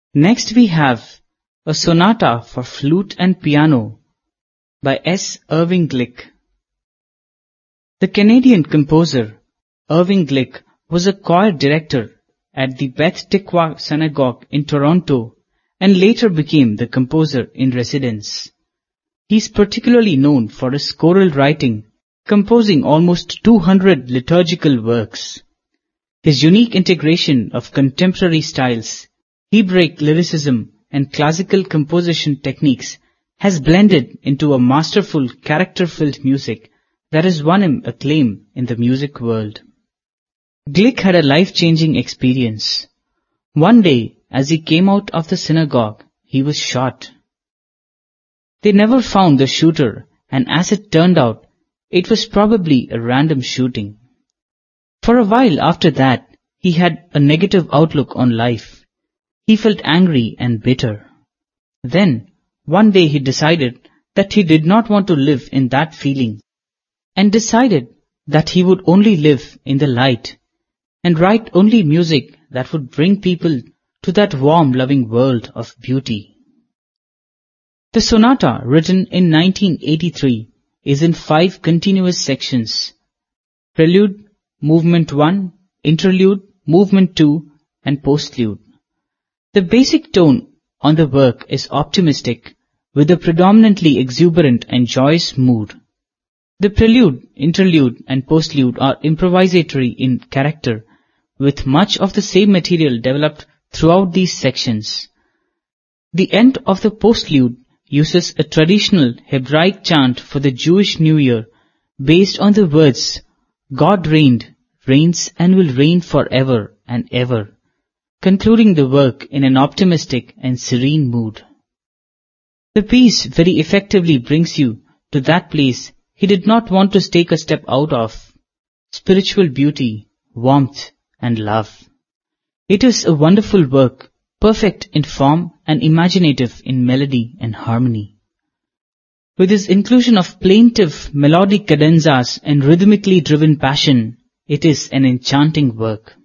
Next we have a sonata for flute and piano by S. Irving Glick. The Canadian composer Irving Glick was a choir director at the Beth Tikwa Synagogue in Toronto and later became the composer in residence. He is particularly known for his choral writing, composing almost 200 liturgical works. His unique integration of contemporary styles, Hebraic lyricism, and classical composition techniques has blended into a masterful, character-filled music that has won him acclaim in the music world. Glick had a life-changing experience. One day, as he came out of the synagogue, he was shot. They never found the shooter, and as it turned out, it was probably a random shooting. For a while after that, he had a negative outlook on life. He felt angry and bitter. Then, one day he decided that he did not want to live in that feeling, and decided that he would only live in the light and write only music that would bring people to that warm, loving world of beauty. The sonata, written in 1983, is in 5 continuous sections: Prelude, Movement 1, Interlude, Movement 2, and Postlude. The basic tone on the work is optimistic, with a predominantly exuberant and joyous mood. The prelude, interlude, and postlude are improvisatory in character, with much of the same material developed throughout these sections. The end of the postlude uses a traditional Hebraic chant for the Jewish New Year based on the words, "God reigned, reigns, and will reign forever and ever," concluding the work in an optimistic and serene mood. The piece very effectively brings you to that place he did not want to take a step out of: spiritual beauty, warmth, and love. It is a wonderful work, perfect in form and imaginative in melody and harmony. With his inclusion of plaintive melodic cadenzas and rhythmically driven passion, it is an enchanting work.